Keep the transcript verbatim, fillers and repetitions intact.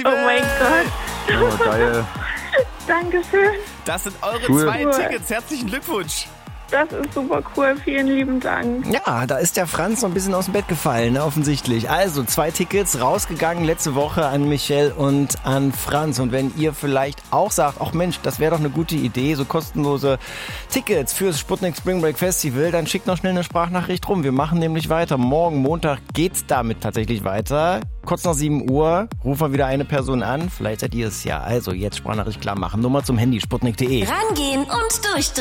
Festival. Oh mein Gott. Oh, geil. Dankeschön. Das sind eure Cool. zwei Cool. Tickets. Herzlichen Glückwunsch. Das ist super cool. Vielen lieben Dank. Ja, da ist der Franz noch ein bisschen aus dem Bett gefallen, ne, offensichtlich. Also, zwei Tickets rausgegangen letzte Woche an Michelle und an Franz. Und wenn ihr vielleicht auch sagt, ach Mensch, das wäre doch eine gute Idee, so kostenlose Tickets fürs Sputnik Spring Break Festival, dann schickt noch schnell eine Sprachnachricht rum. Wir machen nämlich weiter. Morgen, Montag, geht's damit tatsächlich weiter. Kurz nach sieben Uhr rufen wir wieder eine Person an. Vielleicht seid ihr es ja. Also, jetzt Sprachnachricht klar machen. Nummer zum Handy, sputnik punkt de. Rangehen und durchdrehen.